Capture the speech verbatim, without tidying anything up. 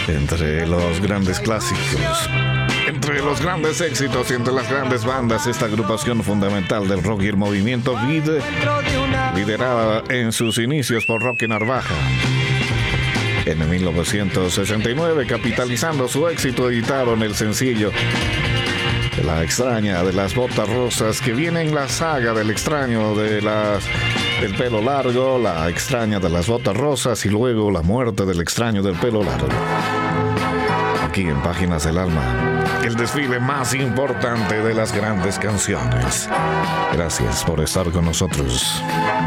Entre los grandes clásicos, entre los grandes éxitos y entre las grandes bandas, esta agrupación fundamental del rock y el movimiento beat, liderada en sus inicios por Rocky Narvaja. En mil novecientos sesenta y nueve, capitalizando su éxito, editaron el sencillo La extraña de las botas rosas, que viene en la saga del extraño de las del pelo largo, la extraña de las botas rosas y luego la muerte del extraño del pelo largo. Aquí en Páginas del Alma, el desfile más importante de las grandes canciones. Gracias por estar con nosotros.